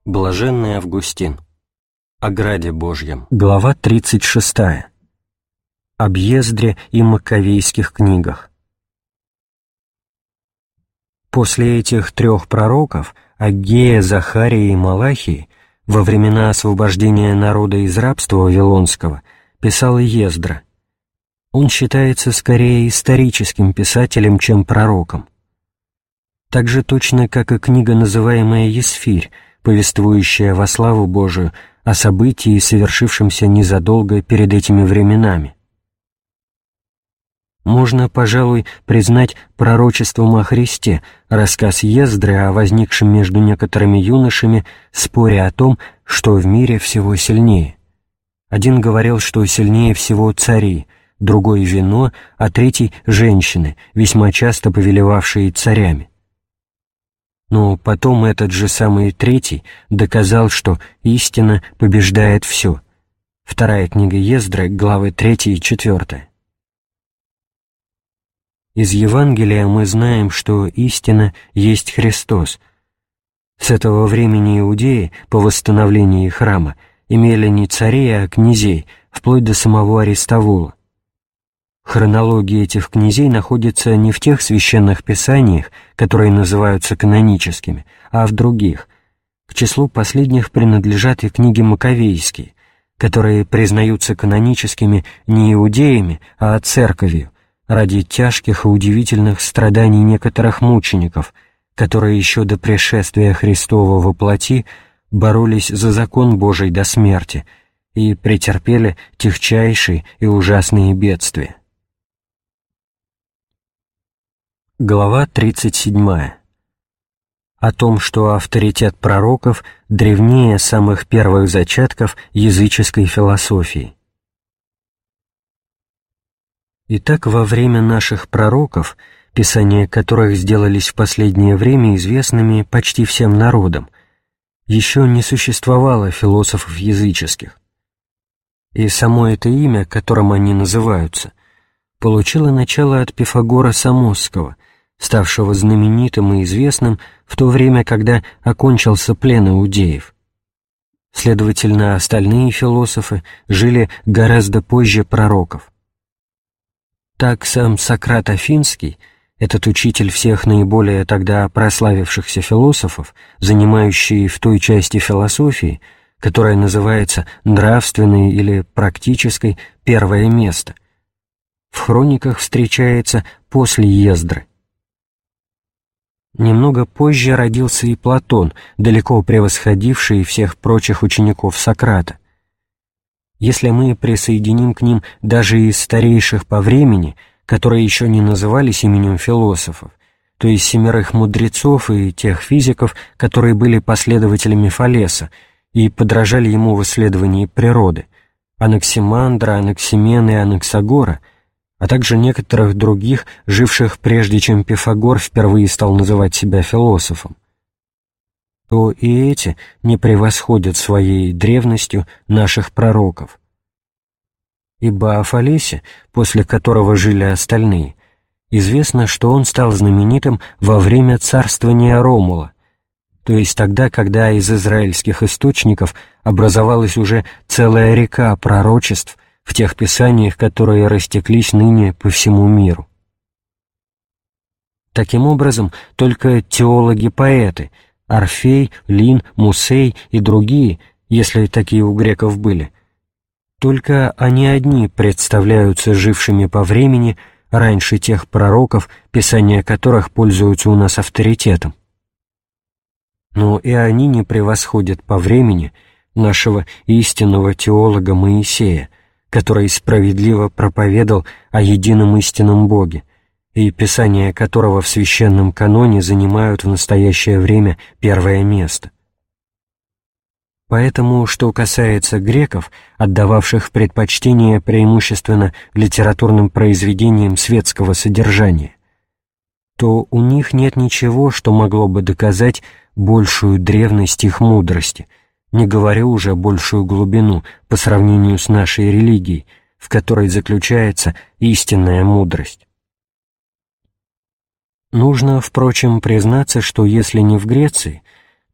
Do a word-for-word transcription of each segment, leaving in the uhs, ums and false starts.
Блаженный Августин. О граде Божьем. Глава тридцать шестая. Об Ездре и Маккавейских книгах. После этих трех пророков, Аггея, Захарии и Малахии, во времена освобождения народа из рабства вавилонского, писал и Ездра. Он считается скорее историческим писателем, чем пророком. Так же точно, как и книга, называемая Есфирь, повествующая во славу Божию о событии, совершившемся незадолго перед этими временами. Можно, пожалуй, признать пророчеством о Христе рассказ Ездры о возникшем между некоторыми юношами споре о том, что в мире всего сильнее. Один говорил, что сильнее всего цари, другой — вино, а третий — женщины, весьма часто повелевавшие царями. Но потом этот же самый третий доказал, что истина побеждает все. Вторая книга Ездры, главы третья и четвертая. Из Евангелия мы знаем, что истина есть Христос. С этого времени иудеи, по восстановлении храма, имели не царей, а князей, вплоть до самого Аристовула. Хронология этих князей находится не в тех священных писаниях, которые называются каноническими, а в других. К числу последних принадлежат и книги Маккавейские, которые признаются каноническими не иудеями, а церковью, ради тяжких и удивительных страданий некоторых мучеников, которые еще до пришествия Христова во плоти боролись за закон Божий до смерти и претерпели тягчайшие и ужасные бедствия. Глава тридцать седьмая. О том, что авторитет пророков древнее самых первых зачатков языческой философии. Итак, во время наших пророков, писания которых сделались в последнее время известными почти всем народам, еще не существовало философов языческих. И само это имя, которым они называются, получило начало от Пифагора Самосского, ставшего знаменитым и известным в то время, когда окончился плен иудеев. Следовательно, остальные философы жили гораздо позже пророков. Так сам Сократ Афинский, этот учитель всех наиболее тогда прославившихся философов, занимающий в той части философии, которая называется нравственной или практической, первое место, в хрониках встречается после Ездры. Немного позже родился и Платон, далеко превосходивший всех прочих учеников Сократа. Если мы присоединим к ним даже из старейших по времени, которые еще не назывались именем философов, то есть семерых мудрецов и тех физиков, которые были последователями Фалеса и подражали ему в исследовании природы, Анаксимандра, Анаксимена и Анаксагора, а также некоторых других, живших прежде, чем Пифагор впервые стал называть себя философом, то и эти не превосходят своей древностью наших пророков. Ибо о Фалесе, после которого жили остальные, известно, что он стал знаменитым во время царствования Ромула, то есть тогда, когда из израильских источников образовалась уже целая река пророчеств в тех писаниях, которые растеклись ныне по всему миру. Таким образом, только теологи-поэты Орфей, Лин, Мусей и другие, если такие у греков были, только они одни представляются жившими по времени раньше тех пророков, писания которых пользуются у нас авторитетом. Но и они не превосходят по времени нашего истинного теолога Моисея, который справедливо проповедал о едином истинном Боге, и писания которого в священном каноне занимают в настоящее время первое место. Поэтому, что касается греков, отдававших предпочтение преимущественно литературным произведениям светского содержания, то у них нет ничего, что могло бы доказать большую древность их мудрости, не говорю уже большую глубину по сравнению с нашей религией, в которой заключается истинная мудрость. Нужно, впрочем, признаться, что если не в Греции,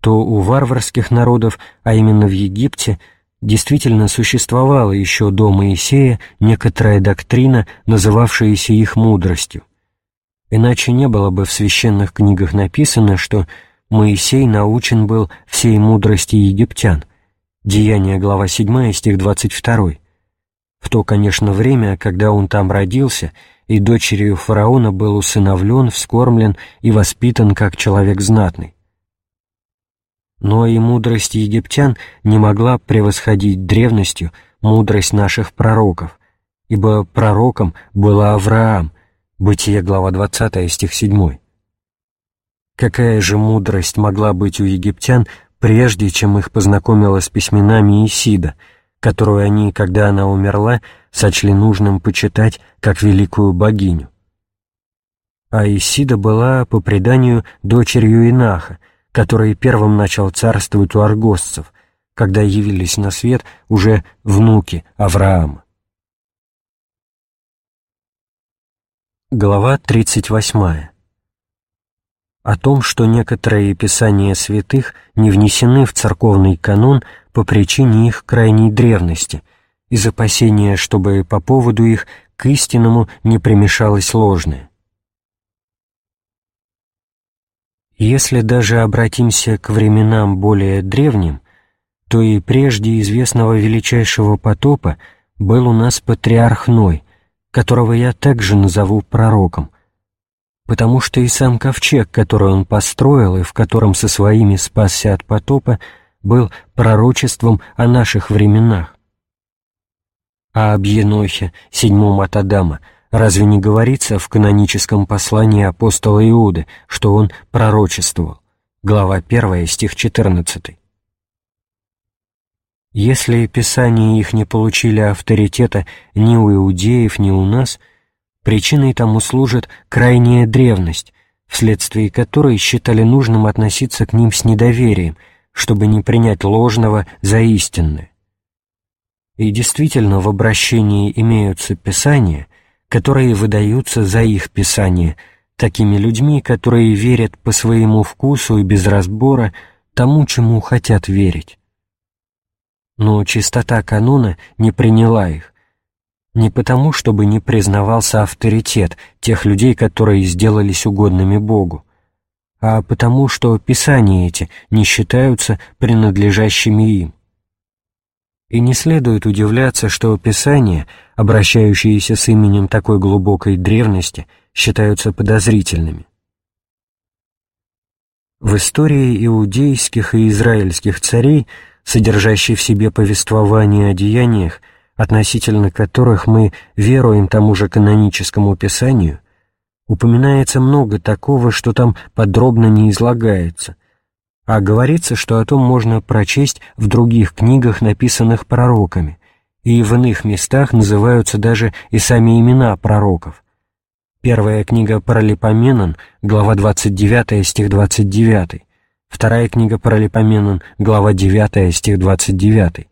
то у варварских народов, а именно в Египте, действительно существовала еще до Моисея некоторая доктрина, называвшаяся их мудростью. Иначе не было бы в священных книгах написано, что Моисей научен был всей мудрости египтян. Деяния, глава седьмая, стих двадцать второй. В то, конечно, время, когда он там родился, и дочерью фараона был усыновлен, вскормлен и воспитан как человек знатный. Но и мудрость египтян не могла превосходить древностью мудрость наших пророков, ибо пророком был Авраам, Бытие, глава двадцатая, стих седьмой. Какая же мудрость могла быть у египтян, прежде чем их познакомила с письменами Исида, которую они, когда она умерла, сочли нужным почитать как великую богиню? А Исида была, по преданию, дочерью Инаха, который первым начал царствовать у аргосцев, когда явились на свет уже внуки Авраама. Глава тридцать восьмая. О том, что некоторые писания святых не внесены в церковный канон по причине их крайней древности, из опасения, чтобы по поводу их к истинному не примешалось ложное. Если даже обратимся к временам более древним, то и прежде известного величайшего потопа был у нас патриарх Ной, которого я также назову пророком, потому что и сам ковчег, который он построил и в котором со своими спасся от потопа, был пророчеством о наших временах. А об Енохе, седьмом от Адама, разве не говорится в каноническом послании апостола Иуды, что он пророчествовал? Глава первая, стих четырнадцатый. Если писания их не получили авторитета ни у иудеев, ни у нас, причиной тому служит крайняя древность, вследствие которой считали нужным относиться к ним с недоверием, чтобы не принять ложного за истинное. И действительно в обращении имеются писания, которые выдаются за их писание, такими людьми, которые верят по своему вкусу и без разбора тому, чему хотят верить. Но чистота канона не приняла их, не потому, чтобы не признавался авторитет тех людей, которые сделались угодными Богу, а потому, что писания эти не считаются принадлежащими им. И не следует удивляться, что писания, обращающиеся с именем такой глубокой древности, считаются подозрительными. В истории иудейских и израильских царей, содержащей в себе повествование о деяниях, относительно которых мы веруем тому же каноническому писанию, упоминается много такого, что там подробно не излагается, а говорится, что о том можно прочесть в других книгах, написанных пророками, и в иных местах называются даже и сами имена пророков. Первая книга Паралипоменон, глава двадцать девятая, стих двадцать девятый, вторая книга Паралипоменон, глава девятая, стих двадцать девятый.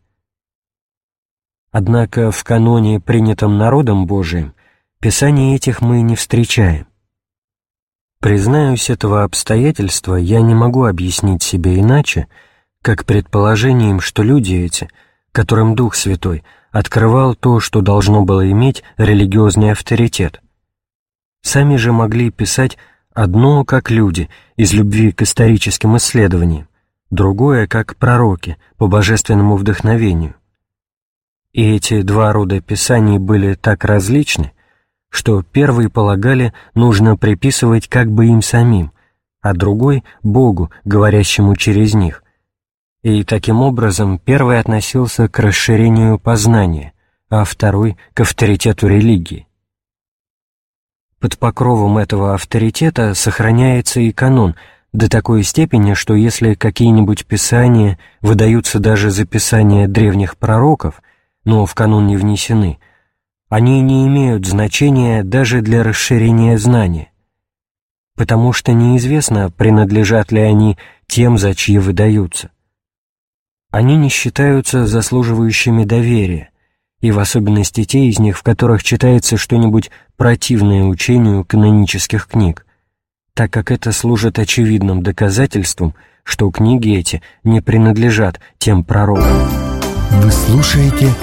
Однако в каноне, принятом народом Божиим, писаний этих мы не встречаем. Признаюсь, этого обстоятельства я не могу объяснить себе иначе, как предположением, что люди эти, которым Дух Святой открывал то, что должно было иметь религиозный авторитет, сами же могли писать одно как люди из любви к историческим исследованиям, другое как пророки по божественному вдохновению. И эти два рода писаний были так различны, что первый полагали нужно приписывать как бы им самим, а другой — Богу, говорящему через них. И таким образом первый относился к расширению познания, а второй — к авторитету религии. Под покровом этого авторитета сохраняется и канон до такой степени, что если какие-нибудь писания выдаются даже за писания древних пророков, но в канон не внесены, они не имеют значения даже для расширения знания, потому что неизвестно, принадлежат ли они тем, за чьи выдаются. Они не считаются заслуживающими доверия, и в особенности те из них, в которых читается что-нибудь противное учению канонических книг, так как это служит очевидным доказательством, что книги эти не принадлежат тем пророкам. Вы слушаете